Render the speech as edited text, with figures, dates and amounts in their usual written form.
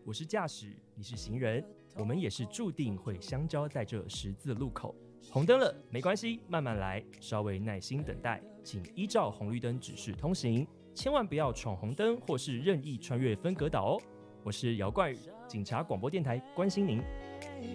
我是驾驶，你是行人，我们也是注定会相交在这十字路口。红灯了，没关系，慢慢来，稍微耐心等待，请依照红绿灯指示通行，千万不要闯红灯或是任意穿越分隔岛哦。我是姚冠宇，警察广播电台关心您。